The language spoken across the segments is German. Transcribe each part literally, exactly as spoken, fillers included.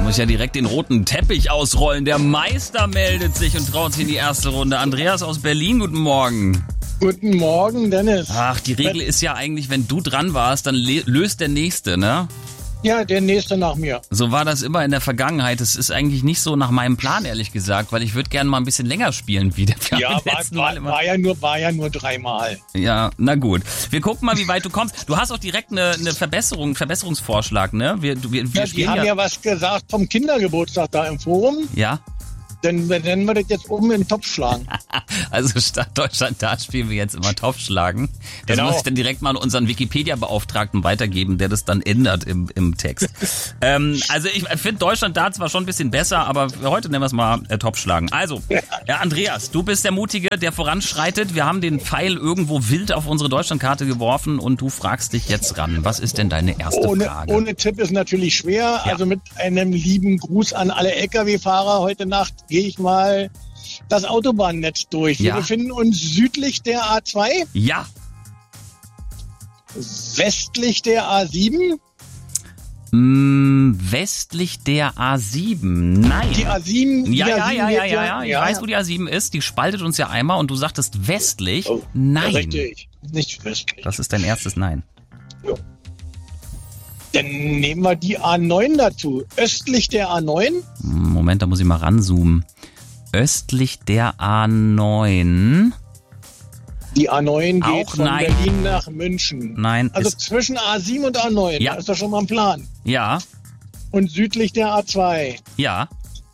muss ich ja direkt den roten Teppich ausrollen. Der Meister meldet sich und traut sich in die erste Runde. Andreas aus Berlin, guten Morgen. Guten Morgen, Dennis. Ach, die Regel ist ja eigentlich, wenn du dran warst, dann le- löst der Nächste, ne? Ja, der Nächste nach mir. So war das immer in der Vergangenheit. Das ist eigentlich nicht so nach meinem Plan, ehrlich gesagt, weil ich würde gerne mal ein bisschen länger spielen wieder. Wir Ja, haben war, letzten Mal war, immer- war, ja nur, war ja nur dreimal. Ja, na gut. Wir gucken mal, wie weit du kommst. Du hast auch direkt eine, eine Verbesserung, Verbesserungsvorschlag, ne? Wir, du- wir, wir Ja, die spielen haben ja, ja was gesagt vom Kindergeburtstag da im Forum. ja. Dann werden wir das jetzt oben in den Topf schlagen. Also statt Deutschland, da spielen wir jetzt immer Topf schlagen. Das Genau. muss ich dann direkt mal an unseren Wikipedia-Beauftragten weitergeben, der das dann ändert im, im Text. ähm, also ich finde Deutschland da zwar schon ein bisschen besser, aber für heute nennen wir es mal äh, Topf schlagen. Also, ja, Andreas, du bist der Mutige, der voranschreitet. Wir haben den Pfeil irgendwo wild auf unsere Deutschlandkarte geworfen und du fragst dich jetzt ran. Was ist denn deine erste Ohne, Frage? ohne Tipp ist natürlich schwer. Ja. Also mit einem lieben Gruß an alle L K W-Fahrer heute Nacht gehe ich mal das Autobahnnetz durch. Wir Ja. befinden uns südlich der A zwei, Ja, westlich der A sieben. mh, westlich der A sieben. Nein. Die A sieben, die Ja, ja, A sieben ja, ja, geht ja, ja. Ich weiß, wo die A sieben ist. Die spaltet uns ja einmal und du sagtest westlich. Oh, Nein. Richtig, nicht westlich. Das ist dein erstes Nein. Dann nehmen wir die A neun dazu. Östlich der A neun. Moment, da muss ich mal ranzoomen. Östlich der A neun. Die A neun geht Auch von nein. Berlin nach München. Nein, Also ist, zwischen A sieben und A neun. Ja. Da ist doch schon mal ein Plan. ja, Und südlich der A zwei. ja.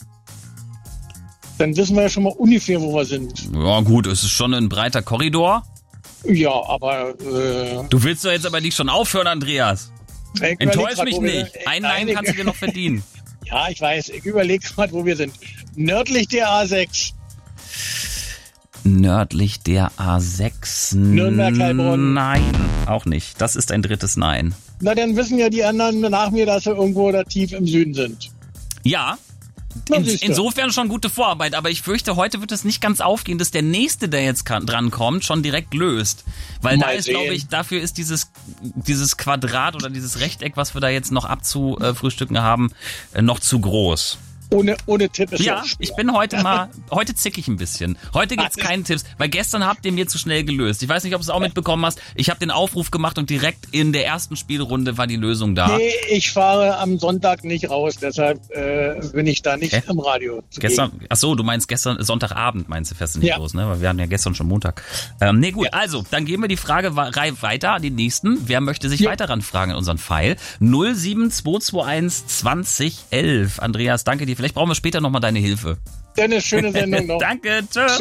Dann wissen wir ja schon mal ungefähr, wo wir sind. Ja gut, es ist schon ein breiter Korridor. Ja, aber äh, Du willst doch jetzt aber nicht schon aufhören, Andreas. ich überleg Enttäusch grad, mich wo wir- nicht. Ein Nein, Nein kannst du ich- dir noch verdienen. Ja, ich weiß. Ich überlege gerade, wo wir sind. Nördlich der A sechs. Nördlich der A sechs. Nürnberg, Heilbronn. Nein, auch nicht. Das ist ein drittes Nein. Na, dann wissen ja die anderen nach mir, dass sie irgendwo da tief im Süden sind. Ja, Na, in, siehste. insofern schon gute Vorarbeit, aber ich fürchte, heute wird es nicht ganz aufgehen, dass der Nächste, der jetzt kann, dran kommt, schon direkt löst. Weil da Mal ist, sehen. glaube ich, dafür ist dieses, dieses Quadrat oder dieses Rechteck, was wir da jetzt noch abzufrühstücken haben, äh, noch zu groß. Ohne, ohne Tipp ist Ja, auch schwer. ich bin heute mal, heute zick ich ein bisschen. Heute gibt's keine Tipps, weil gestern habt ihr mir zu schnell gelöst. Ich weiß nicht, ob du es auch mitbekommen hast. Ich habe den Aufruf gemacht und direkt in der ersten Spielrunde war die Lösung da. Nee, ich fahre am Sonntag nicht raus, deshalb äh, bin ich da nicht Hä? im Radio. zugegen. Gestern, ach so, du meinst gestern, Sonntagabend meinst du, fährst du nicht Ja. los, ne? Weil wir hatten ja gestern schon Montag. Ähm, nee, gut, Ja. also, dann geben wir die Frage wa- rei- weiter an den nächsten. Wer möchte sich Ja. weiter ranfragen in unseren Pfeil? null sieben zwei zwei eins zwanzig elf. Andreas, danke dir. Vielleicht brauchen wir später nochmal deine Hilfe. Dennis, schöne Sendung noch. Danke, tschö.